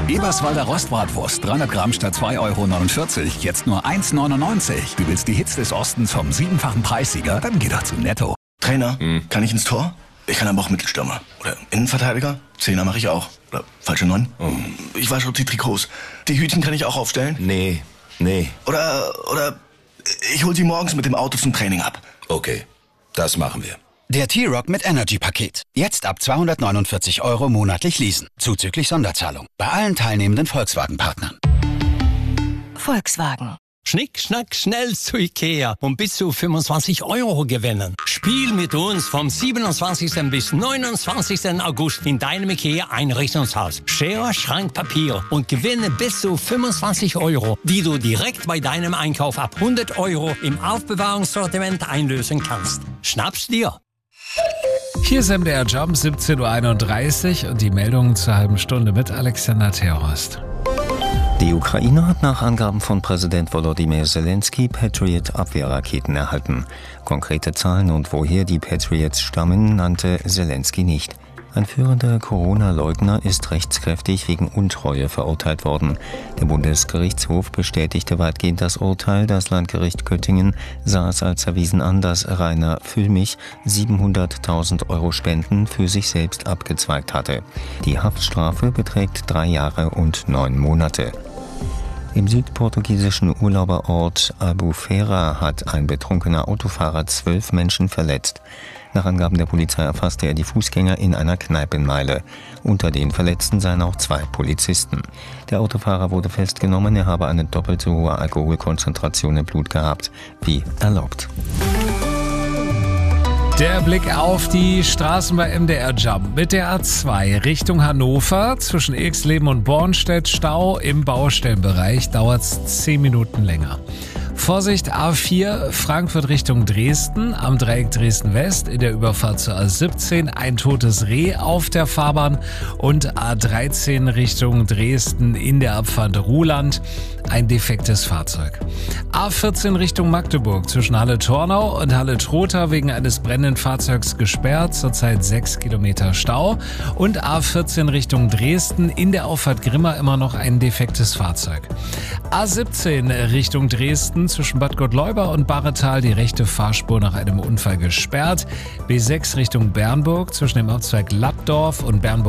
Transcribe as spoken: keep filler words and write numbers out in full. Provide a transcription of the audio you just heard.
Eberswalder Rostbratwurst, dreihundert Gramm statt zwei Euro neunundvierzig, jetzt nur eins neunundneunzig. Du willst die Hits des Ostens vom siebenfachen Preissieger? Dann geh doch zu Netto. Trainer, hm. kann ich ins Tor? Ich kann aber auch Mittelstürmer. Oder Innenverteidiger? Zehner mache ich auch. Oder falsche Neun? Oh. Ich wasche auch die Trikots. Die Hütchen kann ich auch aufstellen? Nee, nee. Oder, oder ich hol sie morgens mit dem Auto zum Training ab. Okay, das machen wir. Der T-Rock mit Energy-Paket. Jetzt ab zweihundertneunundvierzig Euro monatlich leasen. Zuzüglich Sonderzahlung. Bei allen teilnehmenden Volkswagen-Partnern. Volkswagen. Schnick, schnack, schnell zu Ikea und bis zu fünfundzwanzig Euro gewinnen. Spiel mit uns vom siebenundzwanzigsten bis neunundzwanzigsten August in deinem Ikea Einrichtungshaus. Schere, Schrank, Papier und gewinne bis zu fünfundzwanzig Euro, die du direkt bei deinem Einkauf ab hundert Euro im Aufbewahrungssortiment einlösen kannst. Schnapp's dir! Hier ist M D R Jump, siebzehn Uhr einunddreißig und die Meldungen zur halben Stunde mit Alexander Terhorst. Die Ukraine hat nach Angaben von Präsident Volodymyr Zelensky Patriot-Abwehrraketen erhalten. Konkrete Zahlen und woher die Patriots stammen, nannte Zelensky nicht. Ein führender Corona-Leugner ist rechtskräftig wegen Untreue verurteilt worden. Der Bundesgerichtshof bestätigte weitgehend das Urteil. Das Landgericht Göttingen sah es als erwiesen an, dass Rainer Füllmich siebenhunderttausend Euro Spenden für sich selbst abgezweigt hatte. Die Haftstrafe beträgt drei Jahre und neun Monate. Im südportugiesischen Urlauberort Albufeira hat ein betrunkener Autofahrer zwölf Menschen verletzt. Nach Angaben der Polizei erfasste er die Fußgänger in einer Kneipenmeile. Unter den Verletzten seien auch zwei Polizisten. Der Autofahrer wurde festgenommen, er habe eine doppelt so hohe Alkoholkonzentration im Blut gehabt wie erlaubt. Der Blick auf die Straßen bei M D R Jump. Mit der A zwei Richtung Hannover zwischen Ilksleben und Bornstedt Stau. Im Baustellenbereich dauert es zehn Minuten länger. Vorsicht A vier Frankfurt Richtung Dresden, am Dreieck Dresden-West in der Überfahrt zur A siebzehn ein totes Reh auf der Fahrbahn und A dreizehn Richtung Dresden in der Abfahrt Ruhland ein defektes Fahrzeug. A vierzehn Richtung Magdeburg zwischen Halle-Tornau und Halle-Trotha wegen eines brennenden Fahrzeugs gesperrt, zurzeit sechs Kilometer Stau und A vierzehn Richtung Dresden in der Auffahrt Grimma immer noch ein defektes Fahrzeug. A siebzehn Richtung Dresden zwischen Bad Gottleuba und Barretal die rechte Fahrspur nach einem Unfall gesperrt. B sechs Richtung Bernburg zwischen dem Ortsteig Lappdorf und Bernburg